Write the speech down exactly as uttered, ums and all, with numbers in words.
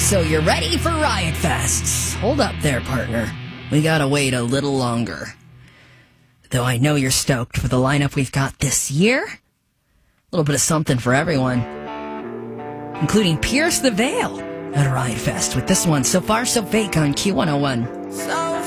So you're ready for Riot Fest. Hold up there, partner. We gotta wait a little longer. Though I know you're stoked for the lineup we've got this year. A little bit of something for everyone. Including Pierce the Veil at Riot Fest with this one, So Far So Fake on Q one oh one. So